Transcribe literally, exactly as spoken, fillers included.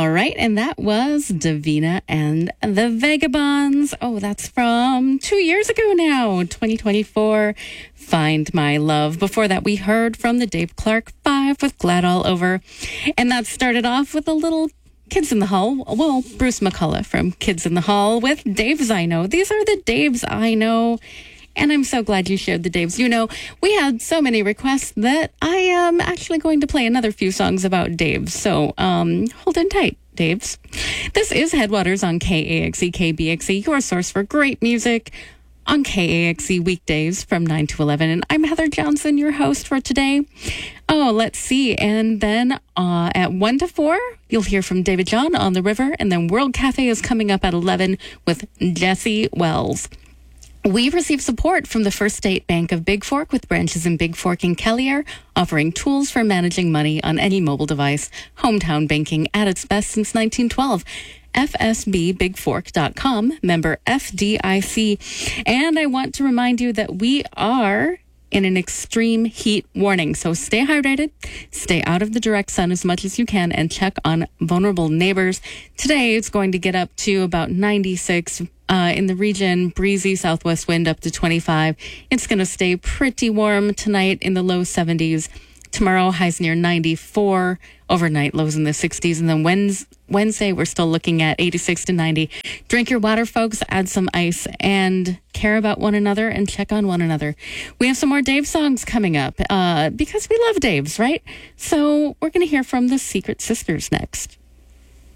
All right, and that was Davina and the Vagabonds. Oh, that's from two years ago now, twenty twenty-four. Find My Love. Before that, we heard from the Dave Clark Five with Glad All Over. And that started off with a little Kids in the Hall. Well, Bruce McCullough from Kids in the Hall with Daves I Know. These are the Daves I know. And I'm so glad you shared the Daves. You know, we had so many requests that I am actually going to play another few songs about Daves. So um, hold on tight, Daves. This is Headwaters on K A X E K B X E, your source for great music on K A X E weekdays from nine to eleven. And I'm Heather Johnson, your host for today. Oh, let's see. And then uh, at one to four, you'll hear from David John on the River. And then World Cafe is coming up at eleven with Jesse Wells. We receive support from the First State Bank of Big Fork with branches in Big Fork and Kelliher, offering tools for managing money on any mobile device. Hometown banking at its best since nineteen twelve. F S B big fork dot com, member F D I C. And I want to remind you that we are in an extreme heat warning. So stay hydrated, stay out of the direct sun as much as you can, and check on vulnerable neighbors. Today it's going to get up to about ninety-six uh, in the region, breezy southwest wind up to twenty-five. It's going to stay pretty warm tonight in the low seventies. Tomorrow, highs near ninety-four. Overnight, lows in the sixties. And then Wednesday, we're still looking at eighty-six to ninety. Drink your water, folks. Add some ice and care about one another and check on one another. We have some more Dave songs coming up uh, because we love Daves, right? So we're going to hear from the Secret Sisters next.